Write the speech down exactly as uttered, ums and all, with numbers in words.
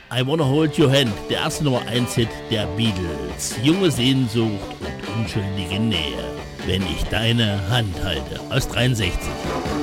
I Wanna Hold Your Hand, der erste Nummer eins Hit der Beatles. Junge Sehnsucht und unschuldige Nähe, wenn ich deine Hand halte, aus dreiundsechzig.